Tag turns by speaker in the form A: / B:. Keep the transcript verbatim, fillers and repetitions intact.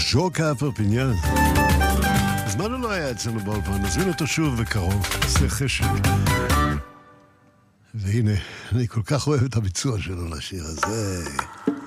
A: ז'וקה פרפיניאן. זמן הוא לא היה אצלנו באולפן, נזמין אותו שוב בקרוב, עושה חשק. והנה, אני כל כך אוהב את הביצוע שלו לשיר הזה.